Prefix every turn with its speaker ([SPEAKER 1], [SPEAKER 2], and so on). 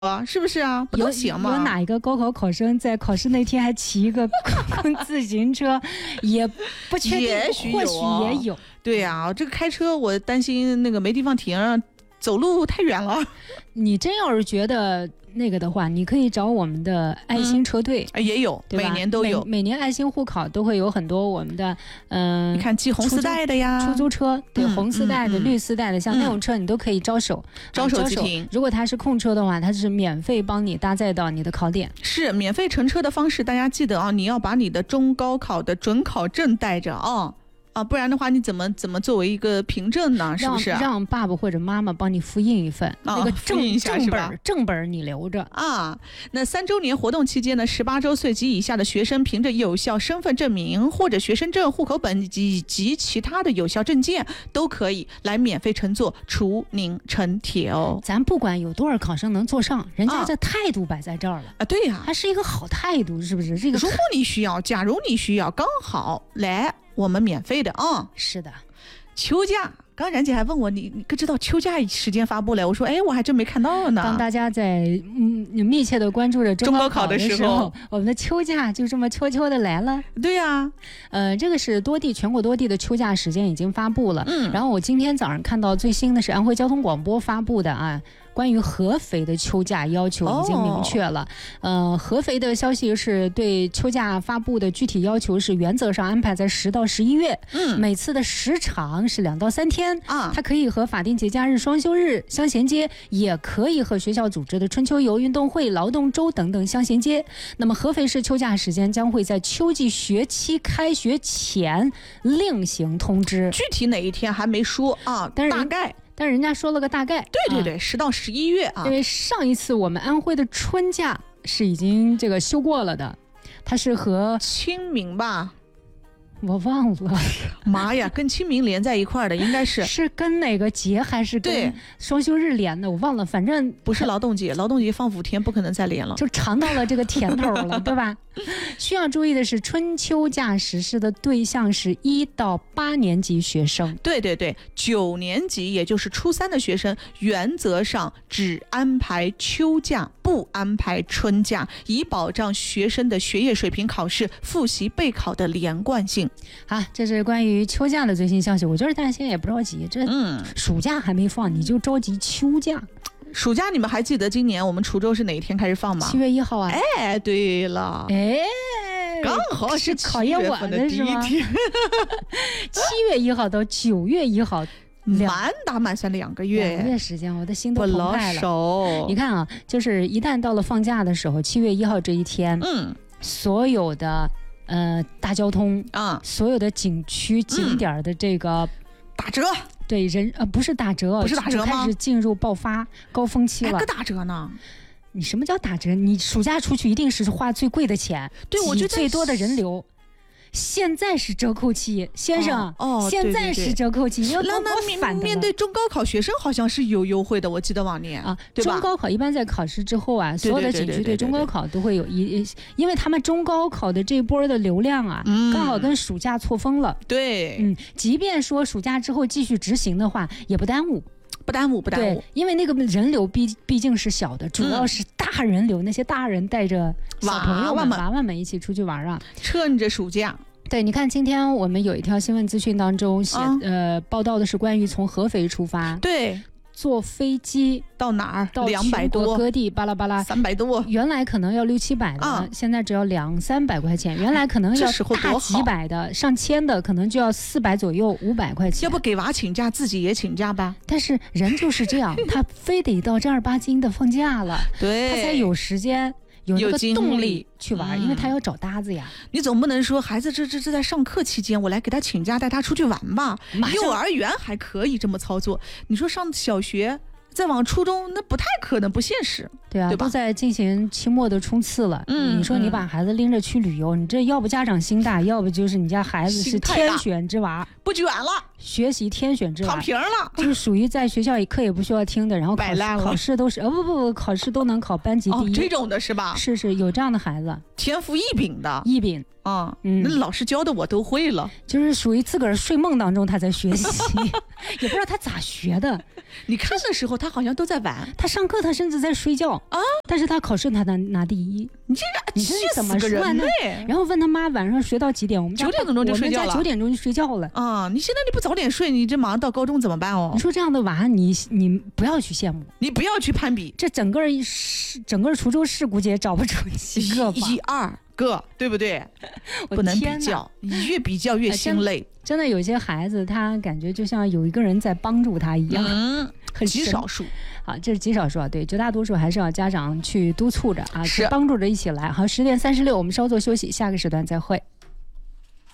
[SPEAKER 1] 是不是啊？不都行吗？
[SPEAKER 2] 有哪一个高考考生在考试那天还骑一个自行车？也不确定，或许也有。
[SPEAKER 1] 对呀，这个开车我担心那个没地方停，走路太远了。
[SPEAKER 2] 你真要是觉得那个的话，你可以找我们的爱心车队，
[SPEAKER 1] 也有，每年都有。
[SPEAKER 2] 每年爱心护考都会有很多我们的
[SPEAKER 1] 你看系红丝带的呀，
[SPEAKER 2] 出租车，对，红丝带的、绿丝带的，像那种车你都可以招手即停。如果它是空车的话，它是免费帮你搭载到你的考点。
[SPEAKER 1] 是免费乘车的方式，大家记得啊，你要把你的中高考的准考证带着啊，不然的话你怎么作为一个凭证呢？是不是？
[SPEAKER 2] 让爸爸或者妈妈帮你复印一份，那个正本你留着
[SPEAKER 1] 啊。那3周年活动期间呢，18周岁及以下的学生凭着有效身份证明或者学生证、户口本以及其他的有效证件，都可以来免费乘坐楚宁城铁哦。
[SPEAKER 2] 咱不管有多少考生能坐上，人家这态度摆在这儿了
[SPEAKER 1] 啊，对呀，
[SPEAKER 2] 还是一个好态度，是不是？这个
[SPEAKER 1] 如果你需要，假如你需要，刚好来。我们免费的
[SPEAKER 2] 是的。
[SPEAKER 1] 秋假，刚然姐还问我你可知道秋假时间发布了？我说我还真没看到呢。
[SPEAKER 2] 当大家在密切的关注着中高考的时候，我们的秋假就这么悄悄的来了。
[SPEAKER 1] 对呀，
[SPEAKER 2] 这个是全国多地的秋假时间已经发布了。然后我今天早上看到最新的是安徽交通广播发布的啊。关于合肥的秋假要求已经明确了，合肥的消息是对秋假发布的具体要求是原则上安排在10到11月，每次的时长是2到3天啊，它可以和法定节假日、双休日相衔接，也可以和学校组织的春秋游、运动会、劳动周等等相衔接。那么合肥市秋假时间将会在秋季学期开学前另行通知，
[SPEAKER 1] 具体哪一天还没说啊，但是大概。
[SPEAKER 2] 但人家说了个大概，
[SPEAKER 1] 对，10到11月啊。
[SPEAKER 2] 因为上一次我们安徽的春假是已经这个休过了的，它是和
[SPEAKER 1] 清明吧，
[SPEAKER 2] 我忘了。
[SPEAKER 1] 妈呀，跟清明连在一块的应该是
[SPEAKER 2] 跟哪个节还是跟双休日连的？我忘了，反正
[SPEAKER 1] 不是劳动节，劳动节放5天，不可能再连了，
[SPEAKER 2] 就尝到了这个甜头了，对吧？需要注意的是，春秋假实施的对象是1到8年级学生。
[SPEAKER 1] 对，9年级也就是初3的学生，原则上只安排秋假，不安排春假，以保障学生的学业水平、考试、复习备考的连贯性。
[SPEAKER 2] 好，这是关于秋假的最新消息。我就是大家现在也不着急，这暑假还没放，你就着急秋假。
[SPEAKER 1] 暑假你们还记得今年我们滁州是哪一天开始放吗？
[SPEAKER 2] 7月1号啊。
[SPEAKER 1] 对了，刚好是
[SPEAKER 2] 考验我的是吗？7月1号到9月1号，
[SPEAKER 1] 满打满算2个月
[SPEAKER 2] ，2个月时间，我的心都澎湃了。你看啊，就是一旦到了放假的时候，7月1号这一天，所有的大交通所有的景区景点的这个
[SPEAKER 1] 打折。
[SPEAKER 2] 对不是打折，
[SPEAKER 1] 不是打折吗？
[SPEAKER 2] 开始进入爆发高峰期了。
[SPEAKER 1] 还打折呢？
[SPEAKER 2] 你什么叫打折？你暑假出去一定是花最贵的钱，
[SPEAKER 1] 对，我觉得
[SPEAKER 2] 最多的人流。现在是折扣期，先生，现在是折扣期，
[SPEAKER 1] 那面对中高考学生好像是有优惠的，我记得往年啊，对吧？
[SPEAKER 2] 中高考一般在考试之后啊，所有的景区对中高考都会有因为他们中高考的这波的流量啊，刚好跟暑假错峰了。
[SPEAKER 1] 对，
[SPEAKER 2] 即便说暑假之后继续执行的话，也不耽误。
[SPEAKER 1] 对，
[SPEAKER 2] 因为那个人流毕竟是小的，主要是大人流，那些大人带着小朋友们、娃娃们一起出去玩啊，
[SPEAKER 1] 趁着暑假。
[SPEAKER 2] 对，你看今天我们有一条新闻资讯当中报道的是关于从合肥出发，
[SPEAKER 1] 对，
[SPEAKER 2] 坐飞机
[SPEAKER 1] 到哪儿？
[SPEAKER 2] 到
[SPEAKER 1] 200多，
[SPEAKER 2] 各地巴拉巴拉
[SPEAKER 1] 300多，
[SPEAKER 2] 原来可能要600-700的，现在只要200-300块钱，原来可能要大几百的、上千的，可能就要400左右，500块钱。
[SPEAKER 1] 要不给娃请假，自己也请假吧？
[SPEAKER 2] 但是人就是这样，他非得到正儿八经的放假了，
[SPEAKER 1] 对，
[SPEAKER 2] 他才有时间。有那个动力去玩，因为他要找搭子呀。
[SPEAKER 1] 你总不能说孩子这在上课期间，我来给他请假带他出去玩吧？幼儿园还可以这么操作，你说上小学再往初中，那不太可能，不现实。
[SPEAKER 2] 对啊，
[SPEAKER 1] 对吧？
[SPEAKER 2] 都在进行期末的冲刺了。你说你把孩子拎着去旅游，你这要不家长心大，要不就是你家孩子是天选之娃，
[SPEAKER 1] 不卷了，
[SPEAKER 2] 学习天选之娃，
[SPEAKER 1] 躺平了，
[SPEAKER 2] 就是属于在学校里课也不需要听的，然后考试都是不考试都能考班级第一，
[SPEAKER 1] 这种的是吧？
[SPEAKER 2] 是有这样的孩子，
[SPEAKER 1] 天赋异禀的。 啊，那老师教的我都会了，
[SPEAKER 2] 就是属于自个儿睡梦当中他在学习，也不知道他咋学的。
[SPEAKER 1] 你看的时候他好像都在玩，
[SPEAKER 2] 他上课他甚至在睡觉啊，但是他考试他拿第一。
[SPEAKER 1] 你这
[SPEAKER 2] 怎么说呢？然后问他妈晚上学到几点，我们
[SPEAKER 1] 9点钟就睡觉了。
[SPEAKER 2] 我们家9点钟就睡觉了
[SPEAKER 1] 啊！你现在你不早点睡，你这马上到高中怎么办哦？
[SPEAKER 2] 你说这样的娃，你不要去羡慕，
[SPEAKER 1] 你不要去攀比，
[SPEAKER 2] 这整个滁州市估计也找不出几个吧
[SPEAKER 1] ，1、2个，对不对？不能比较，越比较越心累。
[SPEAKER 2] 真的有些孩子，他感觉就像有一个人在帮助他一样，很
[SPEAKER 1] 极少数。
[SPEAKER 2] 好，这是极少数啊，对，绝大多数还是要家长去督促着啊，
[SPEAKER 1] 是
[SPEAKER 2] 帮助着一起来。好，10点36，我们稍作休息，下个时段再会。